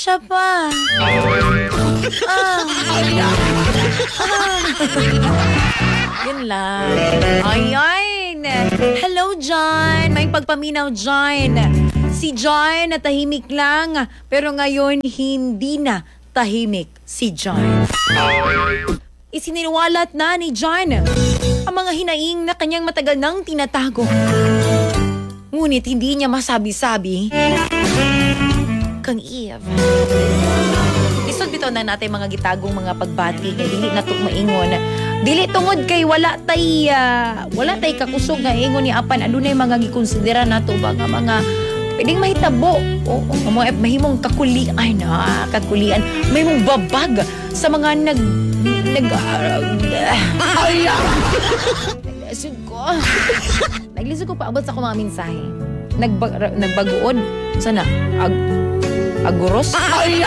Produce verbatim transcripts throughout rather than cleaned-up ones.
siya pa. Ah. Ah. Yun lang. Ayan. Hello, John. May pagpaminaw, John. Si John na tahimik lang. Pero ngayon, hindi na tahimik si John. Isiniwalat na ni John ang mga hinaing na kanyang matagal nang tinatago. Ngunit hindi niya masabi-sabi kang Eve. Isod bitaw na natin mga gitagong mga pagbati nga dili na tuk maingon. Dili tungod kay wala tay uh, wala tay kakusog nga ingon ni apan adunay mga gikonsidera nato ba nga mga pwedeng mahitabo o oh, oh, mahimong kakulian na kakulian mahimong babag sa mga nag nag uh, ay naglisod ko naglisod ko paabot sa ko mga mensahe Nagba, nagbaguod sana ag aguros ay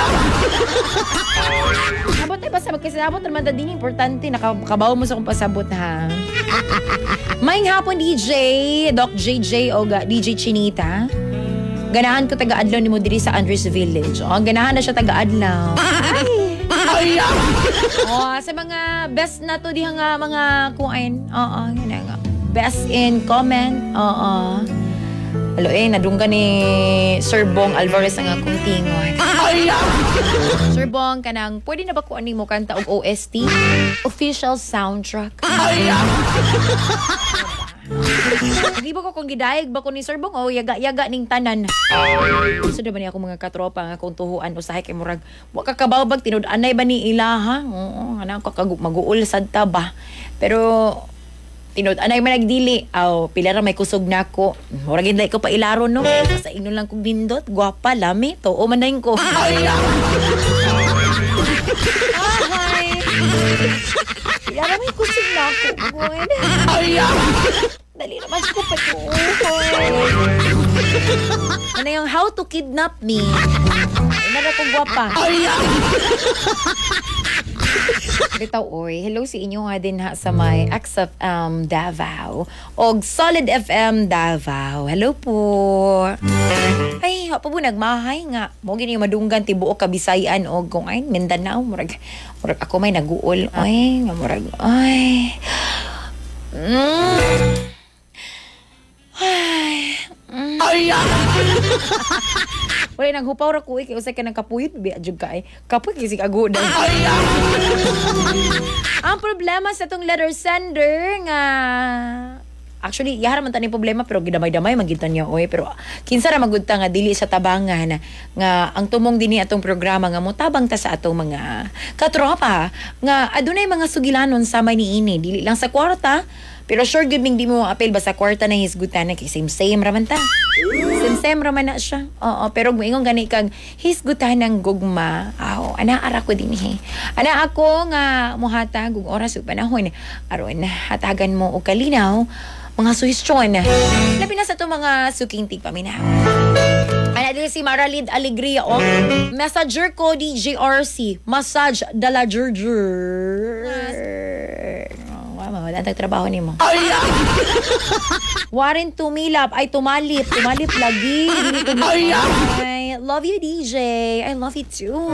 abot ay pasabot kasi abot naman ta din importante nakabaw mo sa kung pasabot ha. Maing hapon D J Doc J J o D J Chinita. Ganahan ko taga-adlaw ni mo diri sa Andres Village. Oh, ganahan na siya taga-adlaw. Ay. Oh, sa mga best na to diha nga mga kuain. Oo, yun nga. Best in comment. Oo. Hello eh, nadungga ni Sir Bong Alvarez ang akong tingon. Ay. Sir Bong, kanang pwede na ba kuan nimo kanta og O S T? Official soundtrack. Ay. Hindi ba ko kung gidayag ba ko ni Sir Bong o yaga-yaga ning tanan. So ba niya ako mga katropa nga kung tuhuan usahay kay murag wa ka kabawbag tinud-anay ba ni ilaha? Oo, ana ko kag maguul sad ta ba. Pero tinud-anay man nagdili. Aw, pila ra may kusog nako. Murag hinday ko pa ilaron no. Sa inyo lang kog bindot, gwapa lami to. O manayin ko. Ay. Hi. Pila ra may kusog nako. Ay. Dali naman ko pa ito. Ano yung how to kidnap me? Ay, nara ko guwapa. Bitaw, oy. Hello si inyo nga din ha sa may X F M Davao o Solid F M Davao. Hello po. Ay, ha pa po nagmahay nga. Mo gini madunggan tibuok Kabisayan o kung ay Mindanao. Murag, murag ako may naguol. Ay, nga murag. Ay. Mm. Ay. Mm. Ay. Wala nang hupaw ra ko eh, kaya usay ka ng kapuyot, biya jud ka eh. Kapoy kasi agudan. Ay. Ang problema sa tong letter sender nga actually, yahara man tani problema pero gidamay-damay magitan niya oy pero kinsa ra magudta nga dili sa tabangan nga ang tumong dinhi atong programa nga motabang ta sa atong mga katropa nga adunay mga sugilanon sama niini dili lang sa kwarta pero sure good ming di mo apel ba sa kwarta na hisgutan na kay same same ra man ta same same ra man na siya oo pero moingon gani kag hisgutan ng gugma aw ana ara ko dinhi ana ako nga mohatag og oras ug panahon aron hatagan mo og kalinaw mga suhestyon. Labi na sa ito mga suking tigpaminaw. Ana dili si Maralid Alegria o. Messenger ko D J R C. Massage dala jurjur. Wow, mamadantag trabaho ni mo. Warin tumilap. Ay, tumalip. Tumalip lagi. I love you, D J. I love you too.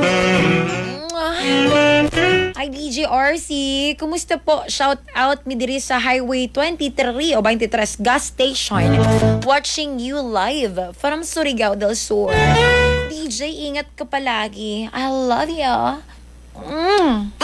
Ay, D J R C, kumusta po? Shout out mi diri sa Highway twenty-three o twenty-three gas station. Watching you live from Surigao del Sur. D J, ingat ka palagi. I love you. Mm.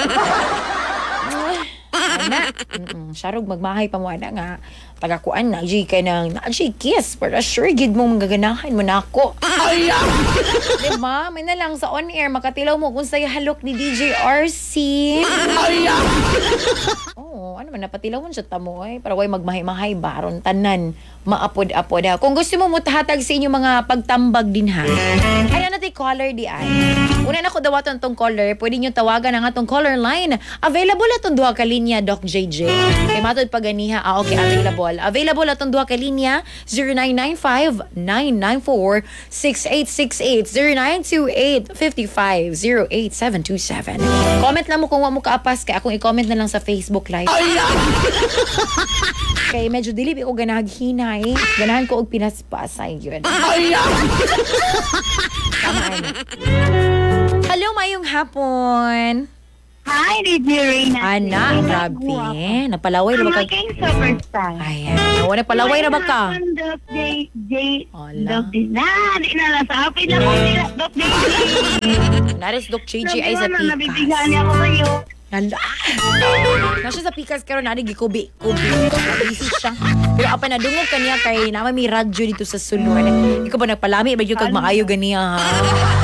Ana, sarog magmahay pa mo ana nga tagakuan na G kay nang na G kiss para sure gid mo magaganahan mo nako. Ay. Diba? May na lang sa on air makatilaw mo kung say halok ni D J R C. Ay. Oh, ano man napatilawon siya tamo ay para way magmahay-mahay baron tanan maapod-apod. Kung gusto mo mutahatag sa inyo mga pagtambag din ha. Ay na tay caller di ay. Una na ko dawaton tong caller, pwede niyo tawagan ang atong caller line. Available atong duha ka linya Doc J J. Kay matod pa ganiha. Ah okay, available. Available atong duha ka linya zero nine nine five nine nine four six eight six eight zero nine two eight five five zero eight seven two seven. Comment lang mo kung wa mo kaapas kay akong i-comment na lang sa Facebook Live. kay medyo dili ko ganahag hinay. Ganahan ko og pinaspasay yun. Tamaan. Hello, mayong hapon. Hi, D J Reyna. Ana, grabe. Napalaway na Ang ba ka? aking superstar. Ayan. Nawa na palaway na ba ka? Dok J, J, Ala. Dok D. Na, di na lang sa apid lang ako nila. Dok J. Naris Doc J J ay sa Nabibigyan Pikas. niya ako kayo. Hala. Nasya sa Pikas karon nari gikubi. Kubi. Busy siya. Pero apa na dungog kaniya kay nama may radyo dito sa sulod. Ikaw ba nagpalami ba yung kag maayo ganiya ha?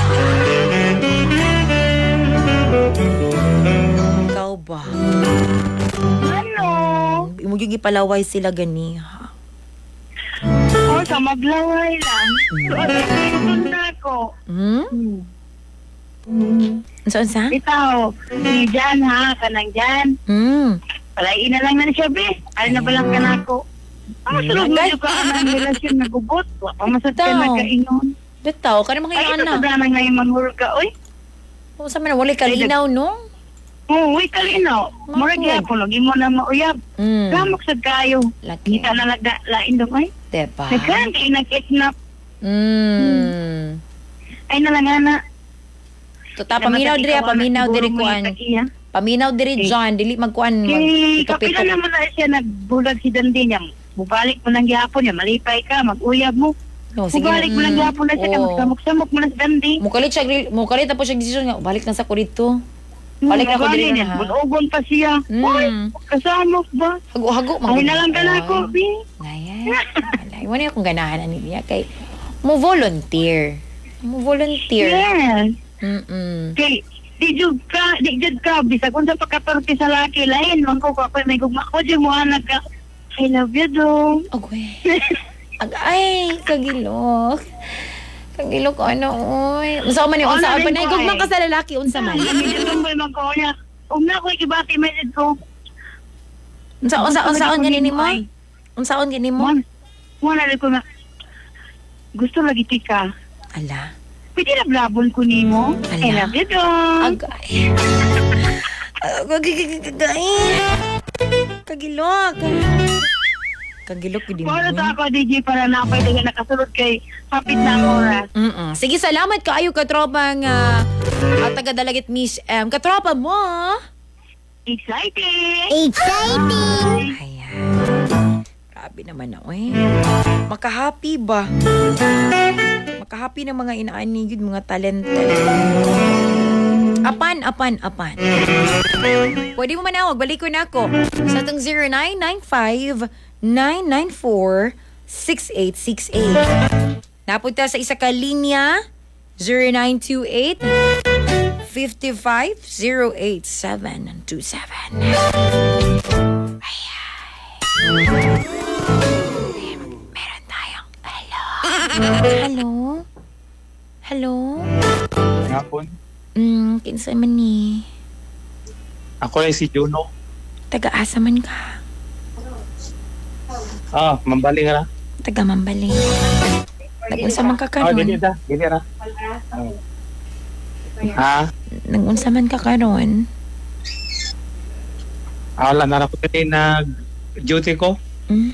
Ikaw ba? Ano? Imo yung ipalaway sila ganiha. O, sa maglaway lang. So, ano yung na ako? Hmm? Hmm. Hmm. Saan sa? Ikaw, si Jan ha, kanang Jan. Hmm. Palain na lang na siya, be. Ano na balang ka na ako? Ang masulog mo Agay. yung ka ang relasyon na gubot. Pamasat ka Daw. na kainon. Dataw, ka na mga Ay, ito anak. sa na ngayon manghurog ka, oy. O sa man wala kalinaw no? Oo, uy, kalino. Murag Mako. yapon, lagi mo na mauyab. Hmm. Lamok sa kayo. Laki. Kita na lagda, lain dong, ay. Diba? Nagkaan kayo nag-kidnap. Hmm. Ay, nalangana. Tuta paminaw diri, ah, paminaw diri kuan. Paminaw diri John, dili magkuan mag Kay, pito-pito. kapila naman na siya nagbulag si Dandi niya. Bubalik mo lang gihapon niya, malipay ka, mag-uyab mo. No, sige. Bubalik mo lang mm, gihapon na siya, oo. magsamok-samok mo na si Dandi. Mukalit siya, mukalit na po siya desisyon nga, balik na sa ko dito. Balik na ko diri na ha. Bulogon pa siya. Mm. Uy, kasamok ba? Hago-hago. Ay, nalang ka na ako, Bi. Ngayon. Wala, wala akong ganahan ani niya kay mo volunteer. Mo volunteer. Yes. Mm. Kay, di jud ka, di jud ka, bisa kung sa pagkatorte sa laki, lain, man ko ka, may gugma ko, di mo anak ka. I love you, dong. Agwe. Ag ay, kagilok. Kagilok ano oy. Unsa man ni Oo, unsa na pa rin nay ko, gugmang eh. ka sa lalaki unsa man. Kami dito mo man ko niya. Um na ko ikibati may did ko. Unsa unsa unsaon ganin mo? Ay, Unsaon ganin mo? Mo. Mo na rin ko na. Gusto lagi tika. Ala. Pwede na blabon ko nimo. Ala. I love you, dong. Agay. Agay. Kagilok. Kagilok gid mo. Para sa ako, D J, para na ako yung nakasulod kay hapit na ang oras. Mm. Sige, salamat kaayo katropang uh, uh, taga-dalagit Miss M. Katropa mo. Exciting! Exciting! Ayan. Grabe naman na, eh. Makahappy ba? Makahappy ng mga inaani yun, mga talented. Apan, apan, apan. Pwede mo manawag, balik ko na ako. Sa itong zero nine nine five nine nine four six eight six eight. Napunta sa isa ka linya, zero nine two eight five five zero eight seven two seven. Meron tayong hello. Hello? Hello? Hapon. Mm, kinsa man ni? Ako ay si Juno. Taga-asa man ka? Ah, mambali nga na. Taga Mambaling. Nag-unsa man ka Ah, dili karon? ra, dili ra. Oh. Ha? Nag-unsa man ka karon? Ah, wala na ako din nag duty ko. Mm.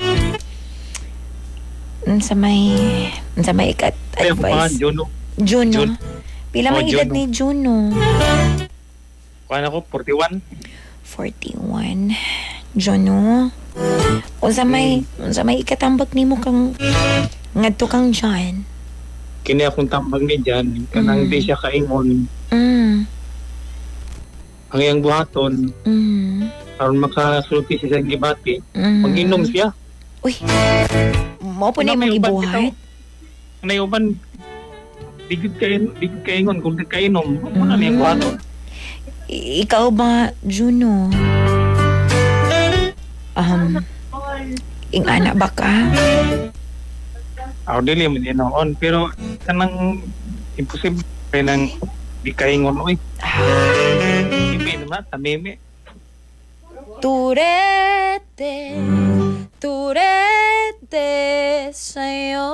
Unsa may unsa may ikat Ay, ako pa, advice? Juno. Juno. Jun. Pila Oh, may edad Juno. ni Juno? Kuan ako, forty-one. forty-one. Juno. Unsa may unsa may ikatambak nimo kang ngadto kang John? Kini akong tambag ni Jan. Kanang Mm. di siya kaingon. Mm. Ang iyang buhaton, Mm. aron makasulti siya sa gibati. Mm. Mag-inom siya. Uy. Mo po na Wala, may imong uban ibuhat. Ang nayuban, di gud kain, di gud kaingon kung di kainom. Ano niyang buhaton? I- ikaw ba, Juno? Um, ing anak ba ka? Ako dili mo din noon. Pero kanang imposible kaya nang di kaingon. Uy, mimi naman, tamimi. Turete, turete sa'yo.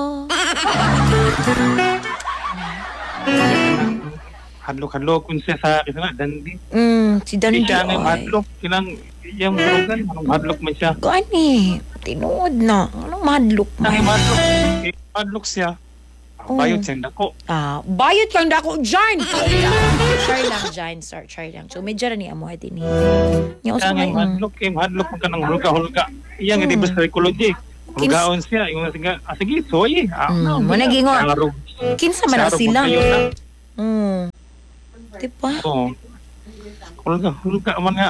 Hadlok-hadlok kun siya sa akin na, dandi. Mm, si Di Dandi siya nga ay. hadlok, kinang iyang burugan, anong hadlok man siya. Kuan eh. Tinuod na. Anong madlock Nang man? madlock, eh, madlock siya. Oh. Bayot siya dako. Ah, bayad kang dako, Jan! Try lang, Jan. Sir, try lang. So, medyo rin ni amo at ini. Yung uso Kaya nga, nga madlock, eh, madlock man ka ng hulga-hulga. Iyang Hmm. hindi ba psychology? Hulgaon siya. Yung sige, ah, sige, soy. Ah, Hmm, no, mo nagingon. Sarog. kinsa man na Sarog sila. man kayo na. Hmm. Diba? Oo. Hulga, hulga man nga.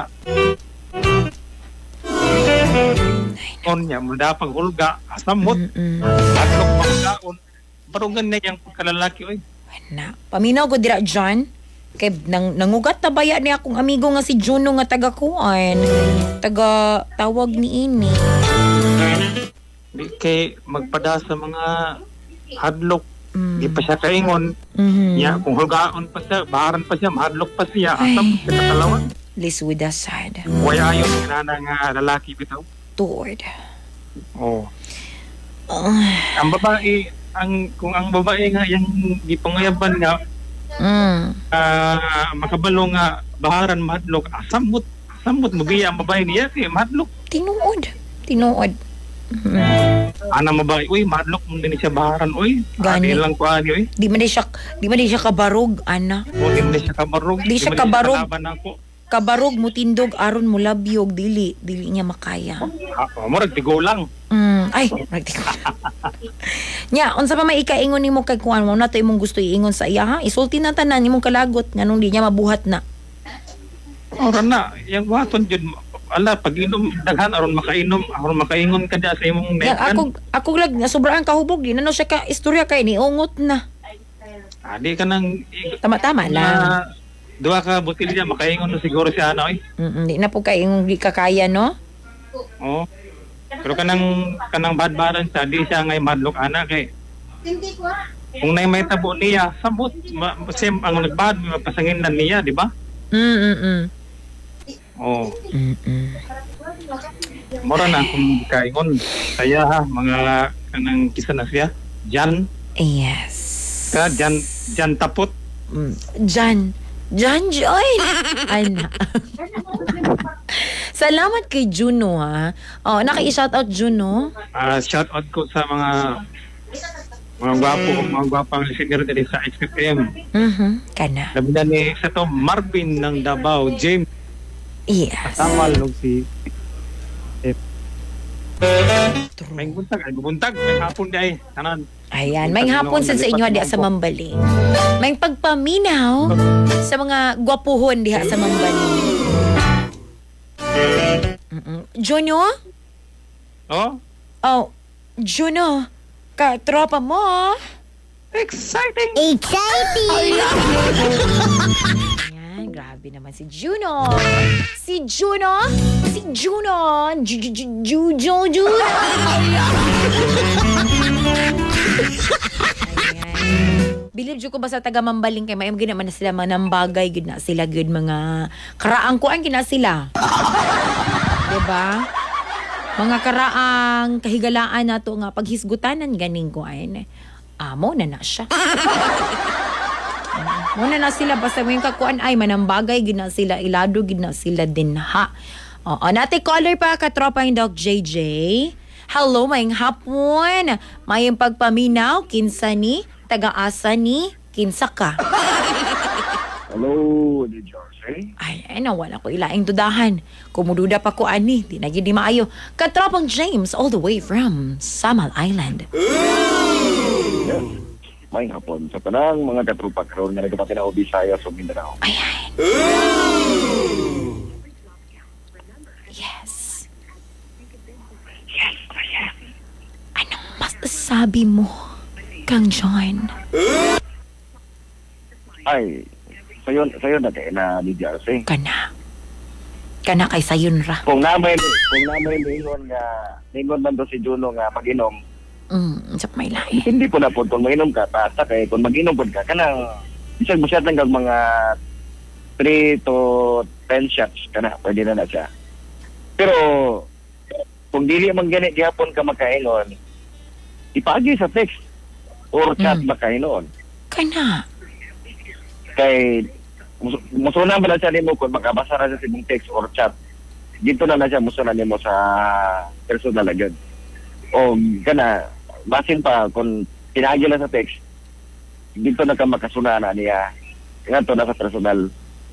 On niya, mudapag hulga, asamot, Mm-mm. madlock mahulgaon. Barugan na yung pagkalalaki, oy. Na, paminaw ko dira, John. Kay nang nangugat na baya ni akong amigo nga si Juno nga taga kuan. Taga tawag ni ini. Di kay magpada sa mga hadlok, Mm. di pa siya kaingon. Mhm. Ya, kung hulgaon pa siya, baharan pa siya, mahadlok pa siya, Ay. asam sa katalawan. Lisuda sad. Way ayon nga na nga lalaki bitaw. Tuod. Oh. Ah. Ang babae, ang kung ang babae nga yung gipangayaban nga Mm. ah, makabalo nga baharan mahadlok, asamot, asamot mabiya ang babae niya kay mahadlok. Tinuod. Tinuod. Mhm. Ana mabae, uy, mahadlok mo din siya baharan, uy. Gani. Gani lang ko ani, uy. Di man di siya di man di siya kabarog ana. O di mo na siya kabarog. Di siya mo na kabarog. kalaban ako. Kabarog mo tindog aron mo labyog dili dili niya makaya. Ah, mo tigo lang. Mm, ay, practical. Nya, unsa pa may ikaingon nimo kay kuan mo na to imong gusto iingon sa iya ha? Isulti na tanan imong kalagot nganong di niya mabuhat na. Ora na, yung waton jud ala pag inom daghan aron makainom, aron makaingon ka diya sa imong Nya netan. ako ako lag na sobrang kahubog di na no siya ka istorya kay niungot na. Adi ka nang Tama-tama lang. na duha ka botelya makaingon na siguro siya ano eh. Mm, di na po kay imong di kakaya no. Oo. Pero kanang kanang badbaran sa di siya ngay madlok ana kay kung nay may tabo niya, sabot ma, sim ang nagbad mapasangin na niya, di ba? Mm mm mm. Oo. Mm mm. Mora na kung kaingon kaya ha mga kanang kisa na siya. Jan Yes. ka Jan Jan tapot. Mm. Jan. Jan Joy. Ana. Salamat kay Juno ha. Oh, naka-shout out Juno. Ah, shout out ko sa mga mga gwapo, mga gwapang listener dali sa X F M. Mhm. Kana. Labi na ni sa to Marvin ng Davao, James Yes. Tamal log si True. may buntag, ay buntag, may hapon di ay tanan. Ayan, may hapon sa sa inyo diha sa Mambaling. May pagpaminaw sa mga gwapuhon diha sa Mambaling. Mm-mm. Juno? Oh, Oh, Juno. Ka tropa mo. exciting! Ayan, grabe naman si Juno. Si Juno? Si Juno. Ju- ju- ju- ju- ju- Juno. Ayan. Believe jud ko ba sa taga Mambaling kay mayam gid naman na sila mga nambagay gid na sila gid mga karaang kuan gid na sila. Diba? Mga karaang kahigalaan nato nga paghisgutanan ganing kuan. Amo na na siya. Muna na sila basta may kakuan ay manambagay gid na sila ilado gid na sila din ha. Oo, nate caller pa katropa yung Doc J J. Hello, mayong hapon. Mayong pagpaminaw kinsa ni taga-asa ni kinsa ka. Hello, di Jersey. Ay, ay na wala ko ilaing dudahan. Kumududa pa ko ani, di na gid di maayo. Katropang James all the way from Samal Island. Yes. May hapon sa tanang mga katrupa karon nga nagapatinaw Bisaya sa Mindanao. Ayan. Yes. Yes, yes. Anong masasabi mo, Kang John? Ay, sayon sayon na kay na ni Jersey. Kana. Kana kay sayon ra. Kung namay kung namay ningon nga ningon man to si Juno nga pag-inom, Mm, sa may lahi. hindi po na po kung mag-inom ka basta kay kung mag-inom pod ka kanang isang masyad lang kag mga three to ten shots kana pwede na na siya. Pero kung dili man gani gihapon ka makaingon, ipagi sa text or chat Mm. makainon. Kana. Kay mus- musunan ba na siya nimo kung makabasa na siya sa imong text or chat. Dito na na siya musunan nimo sa personal agad. O kana, basin pa, kung pinagi lang sa text, dito na ka makasuna na niya. Nga to na sa personal.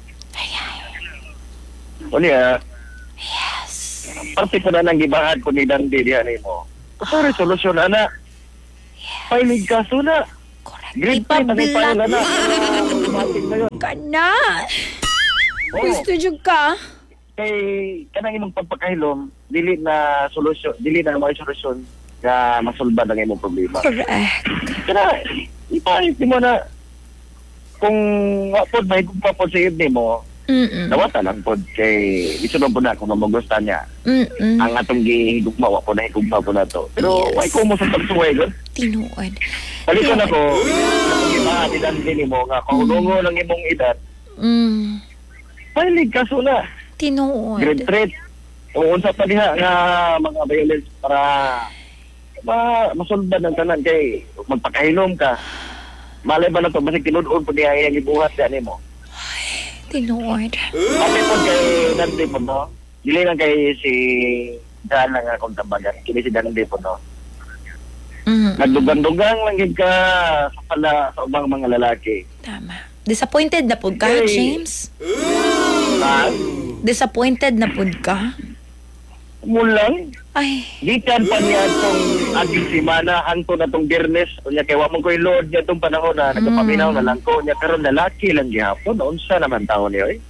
O niya, Yes. parte ko na nang gibahad ko ni Dandi diyan ni mo. Ito resolusyon, ana. Pailig ka, suna. Correct. Grade five na Ipablock file na. Automatic na yun. ka na. Oo. Gusto jud ka. Kay kanang imong pagpakahilom, dili na solusyon, dili na may solusyon nga masulbad ang imong problema. Correct. Kana ipahit mo na kung wapod may gugpapod sa evening mo, Mm-mm. nawata lang pod kay isunod po na kung magusta niya. Mm-mm. Ang atong gihigugma wapod na higugma po na to. Pero Yes. may kumo sa pagsuway gud. Tinuod. Palikon ako, kapag iba dilan din mo nga kahulungo ng imong edad, Mm. pailig ka suna. Tinuod. Grade threat. O unsa pa diha nga mga violence para ma masulbad ng tanan kay magpakahilom ka. Malay ba na to basig tinud-on po diha iyang ibuhat diha nimo. Tinuod. Pati po kay Dante po no. Dili lang kay si Dan lang akong tambagan. Kini si Dante po no. Mm. Nagdugang-dugang lang gid ka sa pala sa ubang mga lalaki. Tama. Disappointed na pud ka, Okay. James? Ha? Disappointed na pud ka? Mulang Ay, gikan pa niya itong ating simana hangtod na itong Biyernes unya kay wa man ko'y Lord niya itong panahon na nagapaminaw na lang ko niya karon lalaki lang gihapon unsa naman taon niya oy.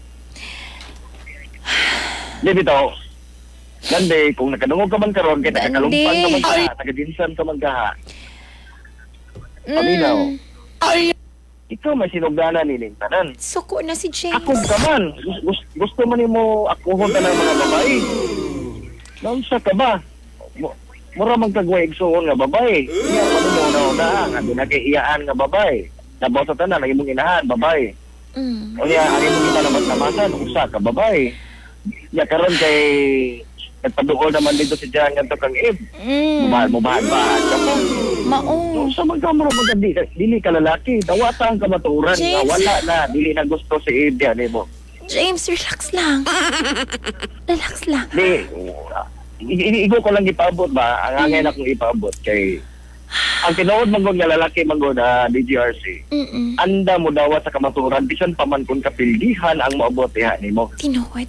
Di bitaw. Gande kung nakadungog ka man karon kay nakakalumpan ka man ka, tagadinsan ka man ka. Paminaw. Mm. Ikaw may sinugdanan ni ning tanan. Suko na si James. Ako ka man. Gusto, gusto man nimo akuhon ka ng mga babae. Naunsa ka ba? Mo- Mura magkagway igsuon nga babae. Iya, ano mo na una, nga doon na kay iyaan nga babae. Nabaw sa tanan, ang imong inahan, babae. Mm. O niya, ang imong itanamad-tamasan, usa ka babae. Ya karon kay nagpaduol naman dito si Jan nga to kang Ib. Mm. Mubahad, mubahad, bahad ka pa. Mao. Sa magkamara magandi, dili ka lalaki, dawata ang kamaturan, nga James. wala na, dili na gusto si Ib yan, mo. James, relax lang. Relax lang. Di, i- i- igo ko lang ipaabot ba? Ang angay na kong ipaabot kay ang tinuod manggod nga lalaki manggod na D G R C. Mm-mm. Anda mo dawat sa kamaturan bisan pa man kung kapildihan ang maabot diha nimo. Tinuod.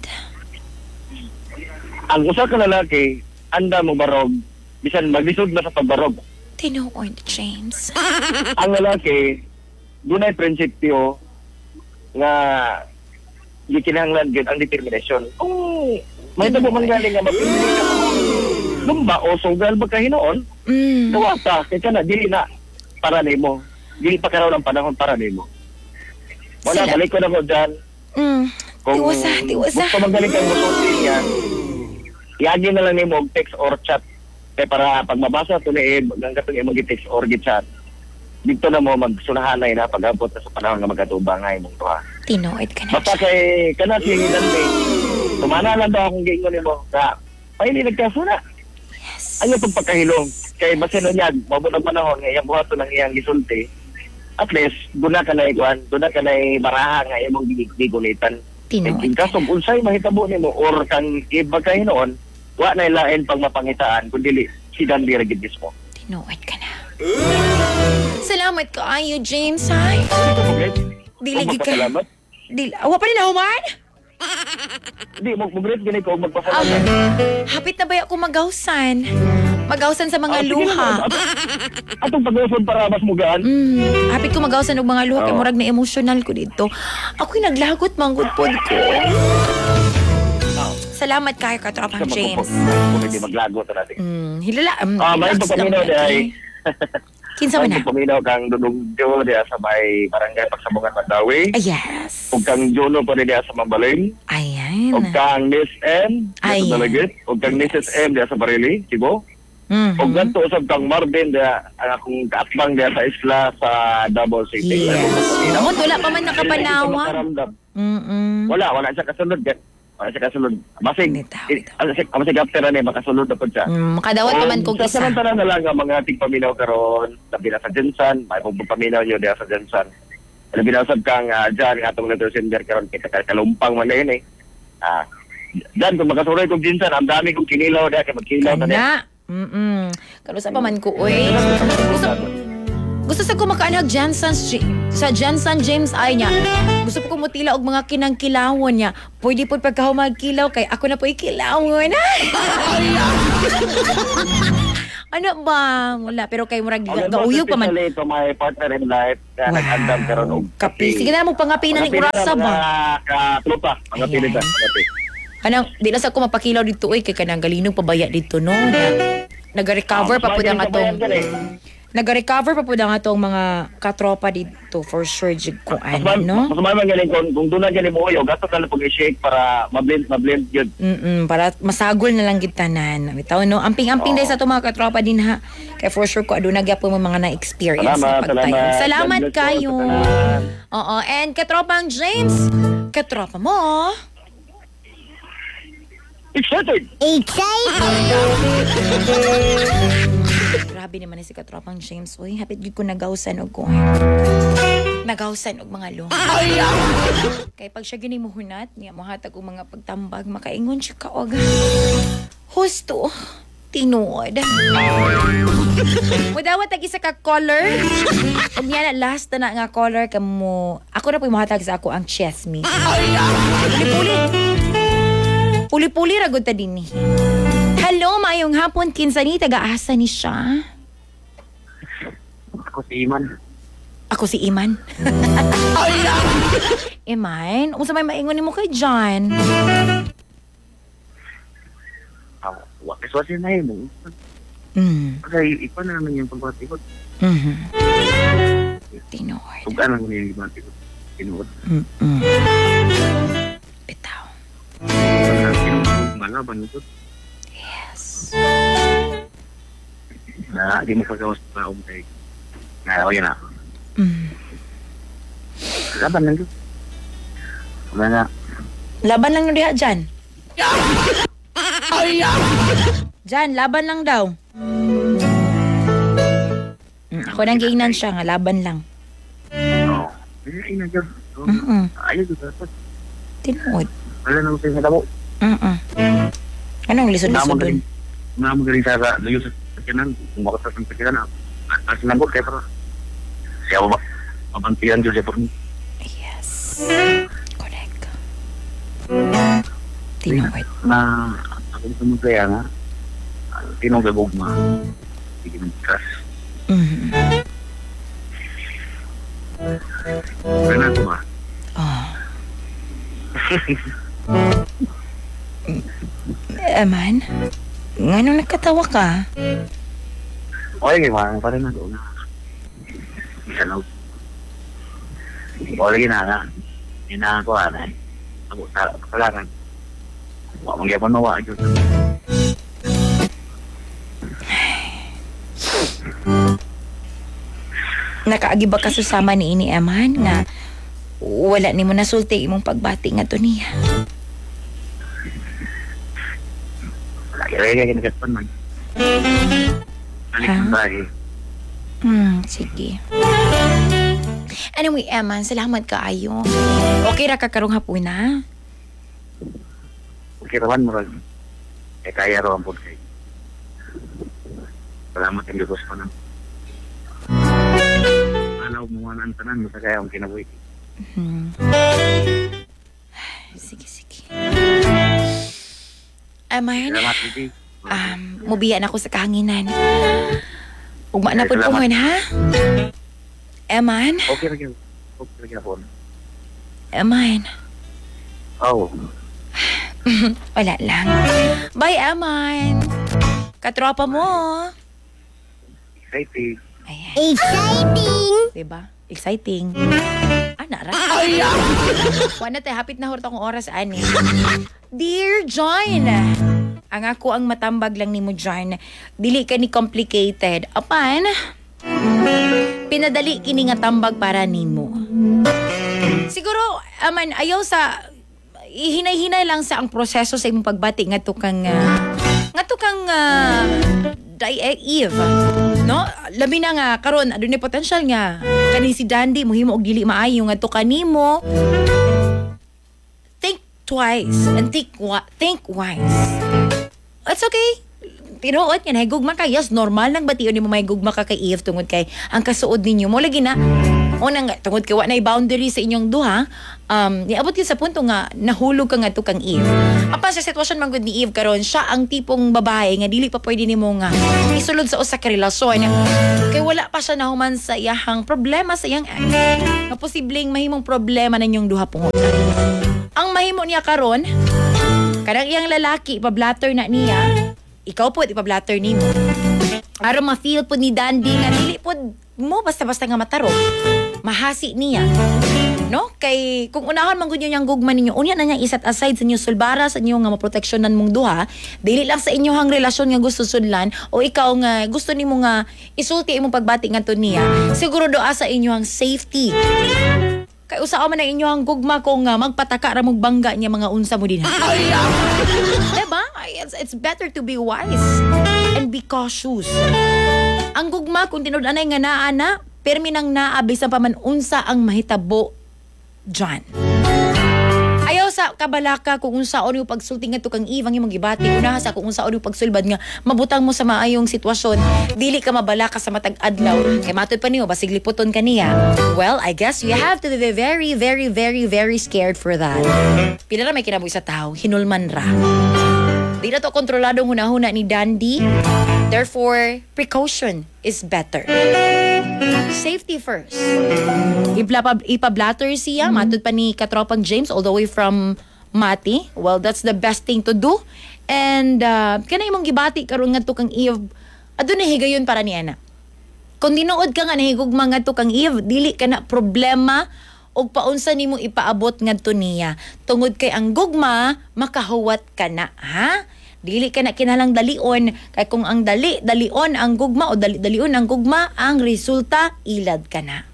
Ang usa ka lalaki anda mo barog bisan maglisod na sa pagbarog. Tinuod, James. Ang lalaki dunay prinsipyo nga gikinahanglan gyud ang determinasyon. Kung may tabo man galing nga mapili ka lumba o sugal ba ka hinoon? Mm. Nawata, kaya ka na, dili na para nimo. Dili pa karoon ng panahon para nimo. Wala, Sila- balik ko na ko dyan. Mm. Kung Tiwasa, tiwasa. gusto magaling kang musulti niya, iagi na lang nimo og text or chat. Kaya para pag mabasa ito na eh, hanggang katong imo gi-text or gi-chat, dito na mo magsunahanay na pag-abot na sa panahon nga magatubangay mong tuha. Tinuod ka na. Basta kay kana singilan kay tumana lang daw akong giingon nimo ka paili nagkasuna. Yes. Ano itong pagkahilom? Kay basin niya, mabot ang panahon, nga iyang buhato ng iyang gisulti. At least, doon na ka na iguan, doon na ka na baraha nga iyong gigunitan. Tinuod In ka kaso, na. unsay mahitabo nimo or kang iba kayo noon, wa na ilain pang mapangitaan, kundi si Dan Dirigid mismo. Tinuod ka na. Salamat ka ayo, James, hay. Di lagi ka. Magpasalamat. Di, awa pa rin na human? Hindi, mag-greet gini ko, Ah, magpasalamat. hapit na ba ako magawsan? Magawsan sa mga Ah, sige luha. naman. At- Atong pag-usod para mas mugaan. Mm, hapit ko magawsan og mga luha kay Oo. murag na emotional ko dito. Ako'y naglagot manggod pod ko. Salamat kayo ka tropang James. Kung hindi maglago ito natin. Mm, hilala. Um, Ah, may relax lang pagpaminaw lagi. dahil Kinsa man Ang na? paminaw kang Dudugjo diya sa may barangay Pagsabungan Mandawi. Ah, yes. Ug kang Juno pa rin diya sa Mambaling. Ayan. Ug kang Miss M diya Ayan. sa Dalagit. Ug kang Missus M diya sa Barili, Cebu. Mhm. Ug ganto usab kang Marvin diya ang akong kaatbang diya sa isla sa Davao City. Yes. Ako paminaw. Mo wala pa man Dili nakapanawa. ko makaramdam. Mm. Wala, wala siya kasunod. gan- Wala siya kasunod. Basig, Bitaw, eh, ang basig, ang basig after na makasunod na po siya. Mm, makadawat pa man kog isa. Sasamantalan na lang ang mga tigpaminaw karon, labi na sa Jensan, may pagpaminaw nyo diya sa Jensan. Labi na sab kang uh, dyan, nga itong letter sender karon, kita ka kalumpang man na yun eh. Ah, dyan, kung makasuroy kong Jensan, ang dami kong kinilaw diya, kaya magkilaw na diya. Kana. Mm-mm. Kano sa paman ko, oy. Gusto, gusto sa ko makaanag Jensen's J- sa Jensen James ay niya. Gusto po ko mutila og mga kinangkilawon niya. Pwede po pagkaho magkilaw kay ako na po ikilawon. Ano ba? Wala. Pero kay murag Ang gauyog pa man. especially to my partner in life, kaya Wow. nag-andam karon og Kapi. Sige na mo pangapinan ng orasa ba? Ka-trupa, mga Ayan. pinita, kape. Kanang, di na sa ko mapakilaw dito, oy, kay kanang galinong pabaya dito, no? Na, nag-recover pa po na nga tong, nag-recover pa po na nga tong mga katropa dito, for sure, jig ko, Mas ano, no? mas mas man galing kung kung doon na galing mo uyo, gato ka lang pag-shake para mablend mablend yun. Mm para masagol na lang gitanan. Bitaw, no? Amping-amping dahil sa itong mga katropa din, ha? Kaya for sure ko, aduna gyapon mo mga na-experience Salamat, sa pagtayo. salamat. Salamat God bless po kayo. sa tanan. Oo, and katropang James, katropa mo, Excited! grabe naman na si katropang James. Uy, hapit gid ko nagawsan og kuha. Nagawsan og mga lo. Kay pag siya gini muhunat, niya mohatag og mga pagtambag, makaingon siya kaog. Husto. Tinuod. Mudawat tag isa ka color. Ug niya na last na nga color kamo. Ako na po mohatag sa ako ang chesmi. Puli-puli. Puli-puli ra gud ta dinhi. Hello, maayong hapon, kinsa ni taga-asa ni siya? Ako si Iman. Ako si Iman. Iman, unsa may maingon nimo kay John? Ah, wakis wasi na yun. Mm. Kasi ipa na naman yung pagbatikot. Mhm. Tinood. Kung ano naman yung pagbatikot. Tinuod. Mm. Bitaw. Tinuod, malaban ito. Yes. Na di mo pagkawas pa um kay. Na o yun na. Mm. Laban lang yun. Wala na. Laban lang diha Jan. Jan, laban lang daw. Mm, ako nang giingnan siya nga laban lang. Oo. Ay, na yun. Mm. Ayaw yun. Dapat. Tinood. Wala na ko sa tabo. Mm. Anong lisod-lisod dun? Mga magaling sa layo sa sakinan. Kung makasas ng sakinan. At sinabot kayo para. Siya ba? Mabantiyan dyan siya por me. Yes. Correct. Tinood. Na ako sa mga kaya nga. Tinong gagugma. Sige ng crush. Mm. Wala na ito ba? Oh. Eman, ngano nagkatawa ka? Okay, mga pa rin na doon na. Isa na. O, lagi na nga. Hinahan ko, ana. Ako, sa kalaran. Huwag mong yapon mawa. Nakaagi ba ka susama ni ini Eman nga wala ni mo nasulti imong pagbati nga to niya? Lagi-lagi ka nagkatpan man. Alik Ha? ng bahay. Hmm, sige. Anyway, Eman, salamat kaayo. Okay ra ka karong hapon na? Okay, raman mo rin. Eh, kaya raman po kayo. Salamat yung Diyos pa na. Alaw mo nga ng tanan mo sa kaya ang kinabuhi. Hmm. Sige, sige. Eman, Salamat, Titi. um, mubiyan ako sa kahanginan. Ugma na Ay, po salamat. pungon, ha? Eman, Okay lagi. Okay lagi po. Eman. Oh. Wala lang. Bye, Eman. Katropa mo. Exciting. Ayan. Exciting! Diba? Exciting. Ah, nara. Wala tayo, hapit na hurta kong oras, ani. Dear John, ang ako ang matambag lang ni mo, John. Dili ka ni complicated. Apan, pinadali kini nga tambag para nimo. Siguro, aman, ayaw sa ihinay-hinay lang sa ang proseso sa imong pagbati nga to kang uh, nga to kang uh, Eve, no? Labi na nga karon adunay potential nga kani si Dandy mohimo og dili maayo nga to kanimo. Think twice and think wa- think wise. It's okay. Tinuod nga nahigugma ka, yes, normal nang bation nimo mahigugma ka kay Eve tungod kay ang kasuod ninyo mo lagi na unang tungod kay wa nay boundary sa inyong duha. Um, niabot yun sa punto nga nahulog ka nga to kang Eve. Apa sa sitwasyon man gud ni Eve karon, siya ang tipong babae nga dili pa pwede nimo nga isulod sa usa ka relasyon kay wala pa siya nahuman sa iyahang problema sa iyang ex. Nga posibleng mahimong problema ninyong duha pungutan. Ang mahimo niya karon, kadang iyang lalaki ipablatter na niya, ikaw po ipablatter nimo. Aron ma-feel po ni Dandy nga dili po mo basta-basta nga mataro. Mahasi niya. No? Kay kung unahan man gud niyang gugma ninyo, unya na niya isat aside sa inyo sulbara sa inyo nga maproteksyonan mong duha, dili lang sa inyohang relasyon nga gusto sudlan o ikaw nga gusto nimo nga isulti imong pagbati ngadto niya. Siguro doa sa inyohang safety. Kay usa man ang inyohang gugma kung uh, magpataka ra mong bangga niya mga unsa mo din. Diba? It's, it's better to be wise and be cautious. Ang gugma kung tinud-anay nga naa na, permi nang naabi sa paman unsa ang mahitabo dyan. Ayaw sa kabalaka kung unsaon yung pagsulti nga to kang Eve ang imong gibati. Unaha sa kung unsaon yung pagsulbad nga mabutang mo sa maayong sitwasyon, dili ka mabalaka sa matag adlaw. Kay matud pa niyo basig liputon kaniya. Well, I guess you have to be very, very, very, very scared for that. Pila ra may kinabuhi sa tao, hinulman ra. Di na to kontroladong hunahuna ni Dandy. Therefore, precaution is better. Safety first. Ipla, ipablatter siya, matud pa ni katropang James all the way from Mati. Well, that's the best thing to do. And uh, kanay mong gibati karon ngadto kang Eve, adun na higayon para ni ana. Kung tinuod ka nga nahigugma ngadto kang Eve, dili ka na problema og paunsa nimo ipaabot ngadto niya. Tungod kay ang gugma makahuwat ka na, ha? Dili ka na kinalang dalion. Kay kung ang dali, dalion ang gugma o dali, dalion ang gugma, ang resulta, ilad ka na.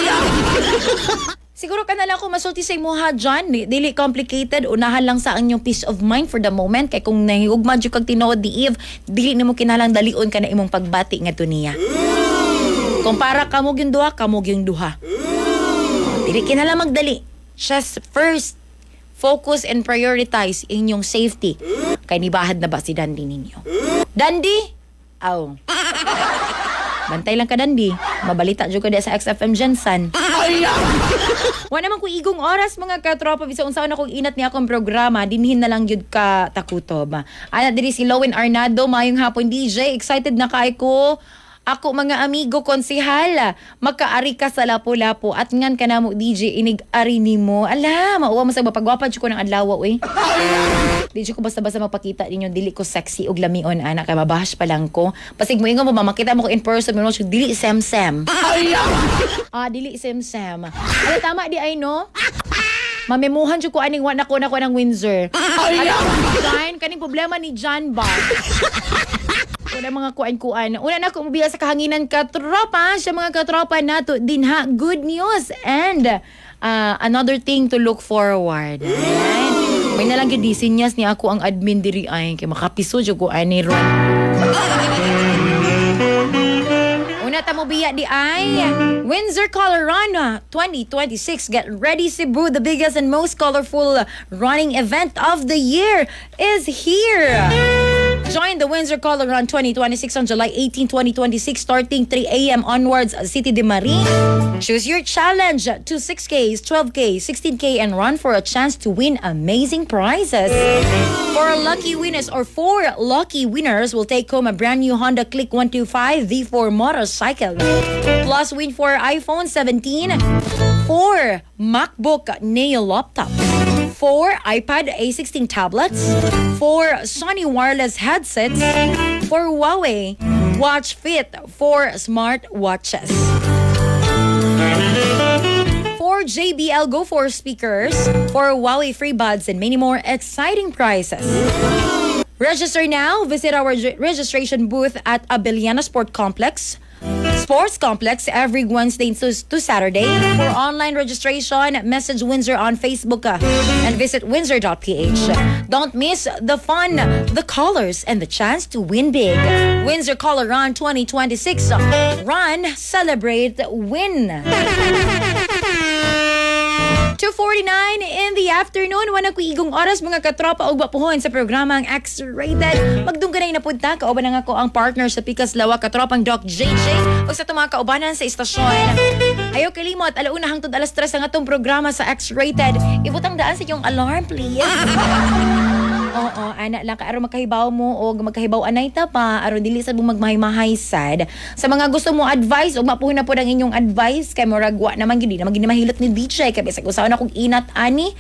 Siguro ka na lang kung masulti sa imuha dyan. Dili complicated. Unahan lang sa inyong peace of mind for the moment. Kay kung nahigugma dyan kag tinuod ni Eve, dili na mo kinalang dalion ka na imong pagbati nga to niya. Kung para kamog yung duha, kamog yung duha. Dili kinalang magdali. Just first, focus and prioritize inyong safety. Kay nibahad na ba si Dandy ninyo? Dandy? Aw. Bantay lang ka, Dandy. Mabalita dyan ko sa X F M Jensen. Wala naman ko igong oras, mga katropa. Bisa unsaon akong inat niya akong programa. Dinhin na lang yun ka takutob. Ana, diri si Lowen Arnado. Mayong hapon, D J. Excited na kay ko. Ako mga amigo konsihal, magkaari ka sa lapo-lapo at ngan ka na mo D J inig-ari ni mo. Ala, mauwa mo sa mapagwapad ko ng adlaw, uy. D J ko basta-basta magpakita ninyo, dili ko sexy og lamion, anak, kay mabahash pa lang ko. Pasig mo ingon mo, makita mo ko in person, mo siya, dili sem-sem. Ah, dili sem-sem. Ala, tama di ay, no? Mamemuhan siya ko aning wan ako na ko ng Windsor. Ala, John, kaning problema ni John ba? Una mga kuan-kuan. Una na ko mabiya sa kahanginan katropa. Sa mga katropa nato din ha. Good news and uh, another thing to look forward. Ayan. May nalang gidisinyas ni ako ang admin diri ay. Kaya makapiso dyan ko ani ron. Una tamo biya di ay Windsor Colorado twenty twenty-six. Get ready, Cebu. The biggest and most colorful running event of the year is here. Join the Windsor Colorado twenty twenty-six on July eighteenth, twenty twenty-six, starting three a.m. onwards, City de Marie. Choose your challenge to six K, twelve K, sixteen K, and run for a chance to win amazing prizes. Four lucky winners or four lucky winners will take home a brand new Honda Click one twenty-five V four motorcycle. Plus, win for iPhone seventeen, four MacBook Neo laptops, four iPad A sixteen tablets, four Sony wireless headsets, four Huawei Watch Fit, four smart watches, four J B L Go four speakers, four Huawei FreeBuds, and many more exciting prizes. Register now. Visit our reg- registration booth at Abeliana Sport Complex. Sports Complex every Wednesday to, to Saturday. For online registration, message Windsor on Facebook uh, and visit windsor dot p h. Don't miss the fun, the colors, and the chance to win big. Windsor Color Run twenty twenty-six. Run, celebrate, win. two forty-nine in the afternoon. Wala ko igong oras mga katropa o bapuhon sa programang X-Rated. Magdungganay na punta. Kauban na nga ko ang partner sa Pikas Lawa, katropang Doc J J. O sa itong mga kaubanan sa istasyon. Ayaw kalimot, alauna hangtod alas tres ang atong programa sa X-Rated. Ibutang daan sa iyong alarm, please. Oo, anak lang ka aron makahibaw mo o magkahibaw anay ta pa aron dili sad mo magmahay-mahay sad. Sa mga gusto mo advice o mapuhin na po ang inyong advice kay murag wa naman gid naman gid mahilot ni D J kay bisag usaw na kog inat ani